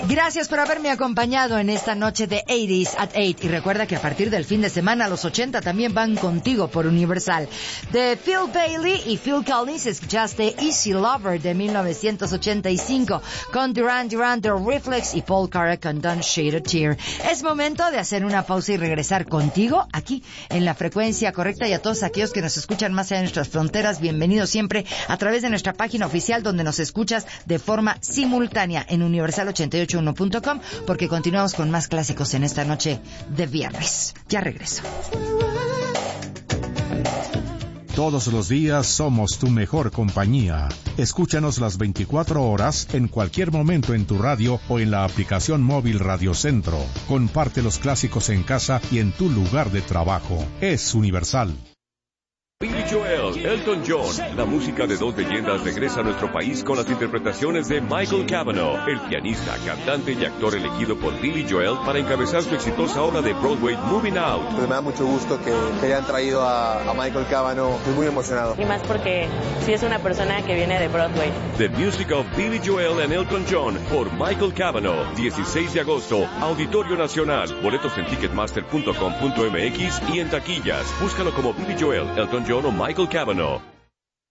Gracias por haberme acompañado en esta noche de 80s at 8. Y recuerda que a partir del fin de semana los 80 también van contigo por Universal. De Phil Bailey y Phil Collins escuchaste Easy Lover de 1985 con Duran Duran, The Reflex y Paul Carrack con Don't Shed a Tear. Es momento de hacer una pausa y regresar contigo aquí en la frecuencia correcta, y a todos aquellos que nos escuchan más allá de nuestras fronteras, bienvenidos siempre a través de nuestra página oficial donde nos escuchas de forma simultánea en universal881.com, porque continuamos con más clásicos en esta noche de viernes. Ya regreso. Todos los días somos tu mejor compañía. Escúchanos las 24 horas en cualquier momento en tu radio o en la aplicación móvil Radio Centro. Comparte los clásicos en casa y en tu lugar de trabajo. Es Universal. Billy Joel, Elton John, la música de dos leyendas regresa a nuestro país con las interpretaciones de Michael Cavanaugh, el pianista, cantante y actor elegido por Billy Joel para encabezar su exitosa obra de Broadway Moving Out. Pues me da mucho gusto que hayan traído a Michael Cavanaugh. Estoy muy emocionado. Y más porque sí es una persona que viene de Broadway. The Music of Billy Joel and Elton John por Michael Cavanaugh, 16 de agosto, Auditorio Nacional. Boletos en ticketmaster.com.mx y en taquillas. Búscalo como Billy Joel, Elton John o Michael Cavanaugh.